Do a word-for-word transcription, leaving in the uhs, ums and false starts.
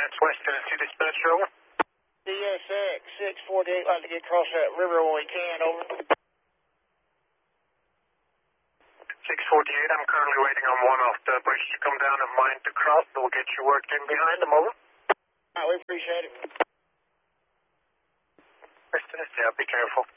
That's West Tennessee Dispatcher, over. D S X six forty-eight, like to get across that river when we can, over. six forty-eight, I'm currently waiting on one off the bridge to come down and mine to cross. We'll get you worked in behind them, over. All right, we appreciate it. West Tennessee, be careful.